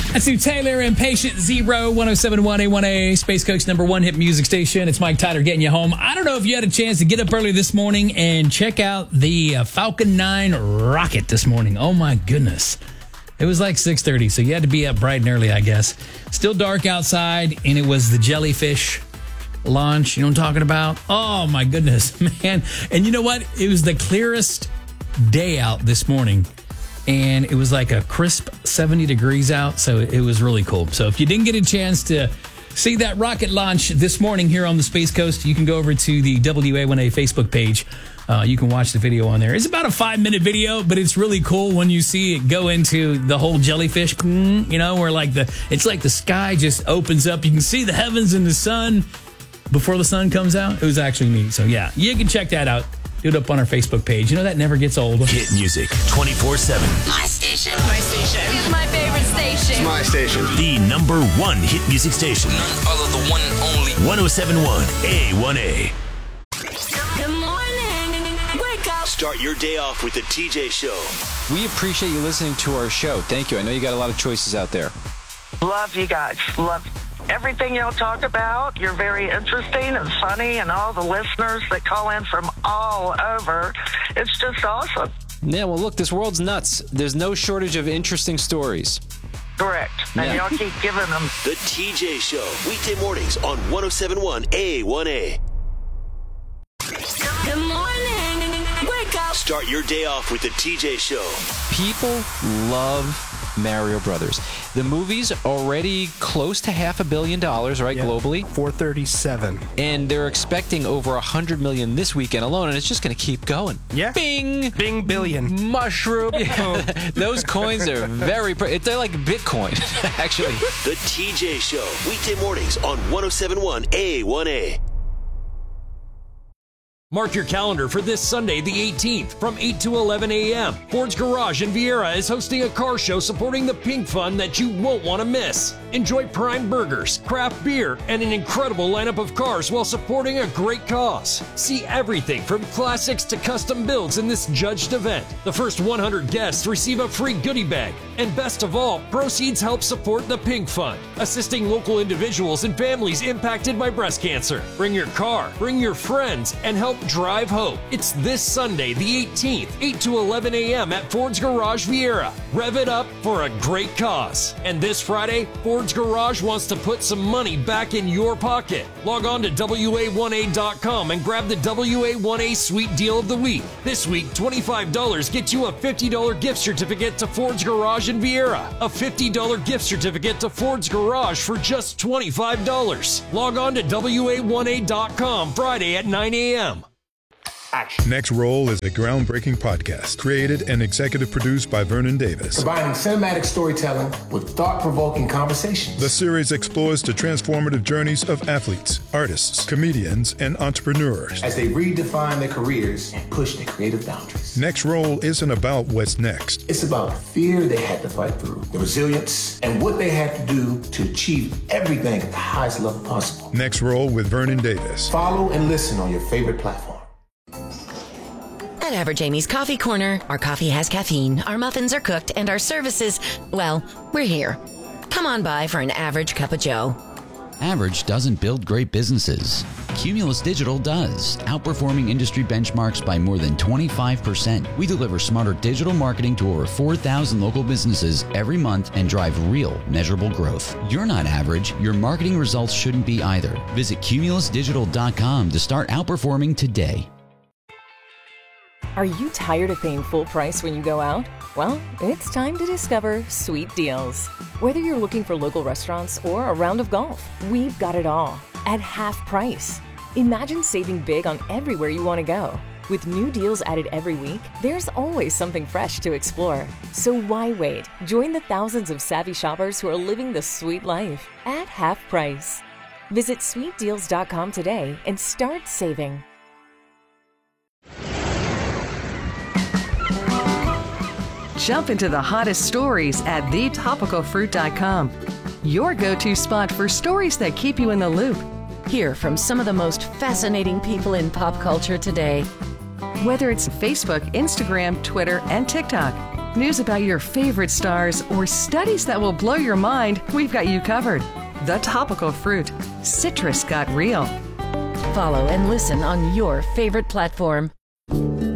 That's who Taylor and Patient Zero, 107.1 A1A, Space Coast #1 hit music station. It's Mike Tyler getting you home. I don't know if you had a chance to get up early this morning and check out the Falcon 9 rocket this morning. Oh, my goodness. It was like 6:30, so you had to be up bright and early, I guess. Still dark outside, and it was the jellyfish launch. You know what I'm talking about? Oh, my goodness, man. And you know what? It was the clearest day out this morning. And it was like a crisp 70 degrees out, so it was really cool. So if you didn't get a chance to see that rocket launch this morning here on the Space Coast, you can go over to the WA1A Facebook page. You can watch the video on there. It's about a 5-minute video, but it's really cool when you see it go into the whole jellyfish, you know, where it's like the sky just opens up. You can see the heavens and the sun before the sun comes out. It was actually neat. So yeah, you can check that out. Do it up on our Facebook page. You know, that never gets old. Hit music 24/7. My station. My station. It's my favorite station. It's my station. The #1 hit music station. None other than one and only. 107.1 A1A. Good morning. Wake up. Start your day off with the TJ Show. We appreciate you listening to our show. Thank you. I know you got a lot of choices out there. Love you guys. Love everything y'all talk about. You're very interesting and funny, and all the listeners that call in from all over. It's just awesome. Yeah, well, look, this world's nuts. There's no shortage of interesting stories. Correct. And y'all keep giving them. The TJ Show. Weekday mornings on 107.1 A1A. Good morning. Wake up. Start your day off with the TJ Show. People love Mario Brothers. The movie's already close to $500 million, right, globally? 437. And they're expecting over 100 million this weekend alone, and it's just going to keep going. Yeah. Bing! Bing billion. Mushroom. Those coins are they're like Bitcoin, actually. The TJ Show. Weekday mornings on 107.1 A1A. Mark your calendar for this Sunday, the 18th, from 8 to 11 a.m. Ford's Garage in Viera is hosting a car show supporting the Pink Fund that you won't want to miss. Enjoy prime burgers, craft beer, and an incredible lineup of cars while supporting a great cause. See everything from classics to custom builds in this judged event. The first 100 guests receive a free goodie bag. And best of all, proceeds help support the Pink Fund, assisting local individuals and families impacted by breast cancer. Bring your car, bring your friends, and help drive hope. It's this Sunday, the 18th, 8 to 11 a.m. at Ford's Garage Viera. Rev it up for a great cause. And this Friday, Ford's Garage wants to put some money back in your pocket. Log on to WA1A.com and grab the WA1A Sweet Deal of the Week. This week, $25 gets you a $50 gift certificate to Ford's Garage in Viera. A $50 gift certificate to Ford's Garage for just $25. Log on to WA1A.com Friday at 9 a.m. Next Roll is a groundbreaking podcast created and executive produced by Vernon Davis. Combining cinematic storytelling with thought-provoking conversations. The series explores the transformative journeys of athletes, artists, comedians, and entrepreneurs as they redefine their careers and push their creative boundaries. Next Roll isn't about what's next. It's about the fear they had to fight through, the resilience, and what they had to do to achieve everything at the highest level possible. Next Roll with Vernon Davis. Follow and listen on your favorite platform. At Average Amy's Coffee Corner, our coffee has caffeine, our muffins are cooked, and our services, well, we're here. Come on by for an average cup of joe. Average doesn't build great businesses. Cumulus Digital does, outperforming industry benchmarks by more than 25%. We deliver smarter digital marketing to over 4,000 local businesses every month and drive real, measurable growth. You're not average. Your marketing results shouldn't be either. Visit cumulusdigital.com to start outperforming today. Are you tired of paying full price when you go out? Well, it's time to discover Sweet Deals. Whether you're looking for local restaurants or a round of golf, we've got it all at half price. Imagine saving big on everywhere you want to go. With new deals added every week, there's always something fresh to explore. So why wait? Join the thousands of savvy shoppers who are living the sweet life at half price. Visit sweetdeals.com today and start saving. Jump into the hottest stories at thetopicalfruit.com. Your go-to spot for stories that keep you in the loop. Hear from some of the most fascinating people in pop culture today. Whether it's Facebook, Instagram, Twitter, and TikTok, News about your favorite stars, or studies that will blow your mind, we've got you covered. The Topical Fruit. Citrus got real. Follow and listen on your favorite platform.